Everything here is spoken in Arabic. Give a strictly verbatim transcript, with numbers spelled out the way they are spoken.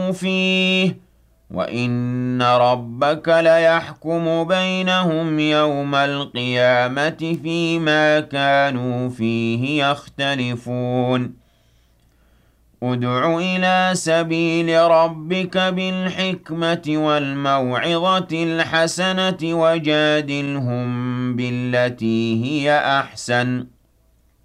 اخْتَلَفُوا فِيهِ وَإِنَّ رَبَّكَ لَيَحْكُمُ بَيْنَهُمْ يَوْمَ الْقِيَامَةِ فِيمَا كَانُوا فِيهِ يَخْتَلِفُونَ ادْعُ إِلَىٰ سَبِيلِ رَبِّكَ بِالْحِكْمَةِ وَالْمَوْعِظَةِ الْحَسَنَةِ وَجَادِلْهُم بِالَّتِي هِيَ أَحْسَنُ